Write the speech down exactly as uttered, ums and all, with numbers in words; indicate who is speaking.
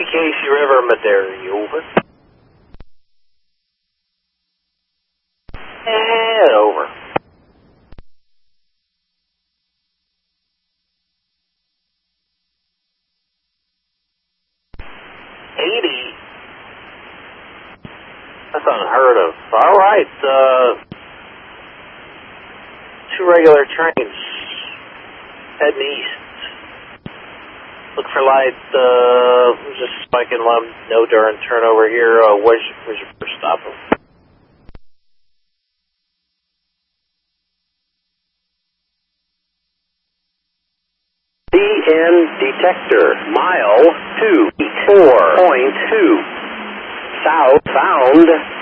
Speaker 1: Casey River, Madera, over. And over. eighty? That's unheard of. All right, uh, two regular trains heading east. Look for light, uh, just spiking lum, no during turnover here. Uh, where's, where's your first stop?
Speaker 2: C N detector, mile two four point two, southbound